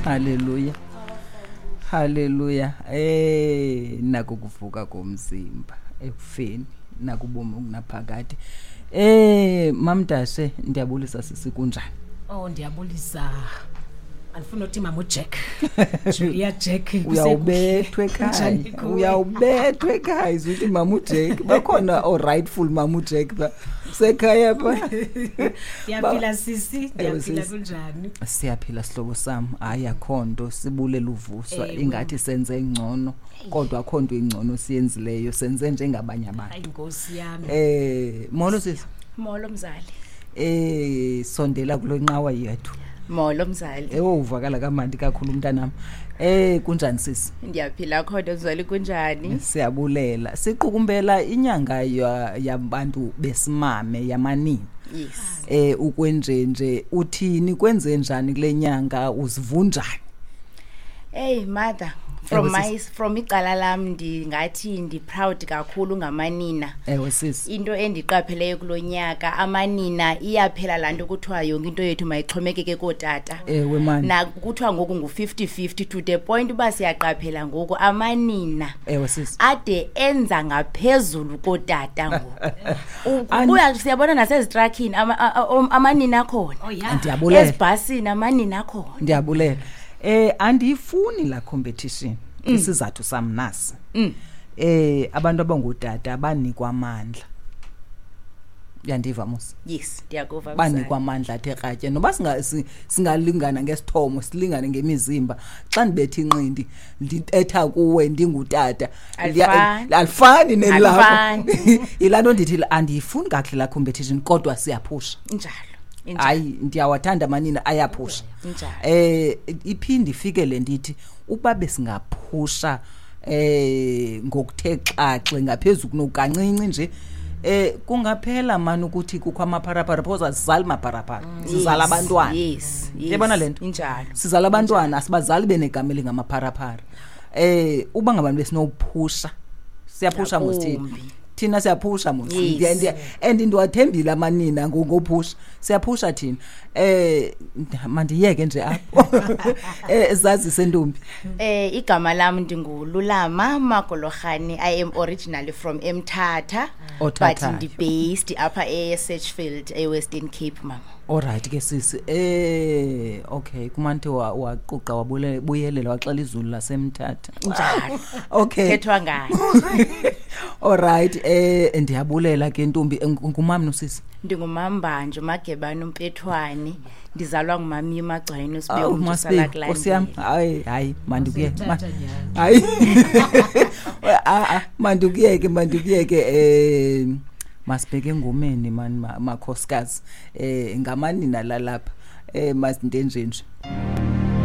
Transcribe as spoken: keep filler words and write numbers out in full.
Hallelujah. Hallelujah. Eh nakukuvuka komzimba ekufeni nakubomi kunaphakade. Eh mamdashe ndiyabulisa sisi kunjani? Oh ndiyabulisa. Alifuna uthi mama uJack. Julia Jack uyawubethwe ekhaya. Uyawubethwe ekhaya uthi mama uJack. Bakhona o rightful mama uJack ba. Sekhaya ba. Siyaphila sisi, siyaphila kunjani? Siyaphila sihlobo sami. Hayi akhonto sibulela uvuswa ingathi senze ngcono. Kodwa akhonto ingcono siyenzileyo senze njengabanye abantu. Hayi Nkosi yami. Eh molo sisi. Molo mzali. Eh sondela kulo nqawa yethu. Molo mzali. Ewo uvakala kamandi kakhulu umntanami. Eh kunjani sisi? Ndiyaphila khona mzali kunjani? Siyabulela. Siqukumbela inyanga yabantu besimame yamanini. Yes. Eh ukwenje nje uthini kwenze njani kule nyanga uzivunjani? Hey mother, from my from icala lam ndingathi ndi proud kakhulu ngamanina. Ewe sisi. Into endiqapheleyo kulonyaka amanina iyaphela lanto kuthiwa yonke into yethu mayixhomekeke kootata. Ewe mani. Na kuthiwa ngoku ngu fifty fifty to the point uba siyaqaphela ngoku amanina. Ewe sisi. Ade enza ngaphezulu kootata ngoku. Ubuya siyabona nasezitrakini amanina akhona. Oh yeah. Ndiyabulela. Esibhasini amanina akhona. Ndiyabulela. Eh andifuni la competition. Mm. Isizathu samnasi. Mm. Eh abantu abangudada abanikwa amandla. Yandiva musa. Yes, ndiyakuva mzali. Banikwa amandla athe kratye noba singa singalingana ngesithomo silingane ngemizimba xa ndibethi inqindi ndithetha kuwe ndingutata alifani nelapho ilanto ndithi andiyifuni kahle la competition kodwa siyaphusha njalo. Hayi ndiyawathanda manina ayaphusha. Eh iphindi ifike le ndithi ukuba besingaphusha eh ngokuthe xaxe ngaphezulu kunokancinci nje eh kungaphela mani ukuthi kukho amapharapara phoza sizala amapharapara sizala abantwana. Yes. Yebona lento injalo. Sizala abantwana asibazali benegama elingamapharapara. Eh uba ngabantu besinophusha siyaphusha mosithini. Thina siyaphusha musi ndiye and ndiwathembile amanina ngokuphusha siyaphusha thina eh mandiyeke nje apho eh zazi sentombi eh igama lami ndingululama Magologane. I am originally from Mthatha but ndi based apha e Searchfield e Western Cape mama. Alright ke sisi eh okay kumanti waquqa wabule buyelela waxela izulu laseMthatha njalo. Okay Kethwa ngani? Alright eh ndiyabulela ke ntombi ngumama nosisi. Ndingumambanje Magebane uMpethwane ndizalwa ngumami uMagcwayini usibe umsala klani. Osiyami hayi hayi mandikuye hayi ah ah mandikuyeke mandikuyeke eh masibheke ngomeni mani makhosikazi eh ngamanina la lapha eh masindenje nje.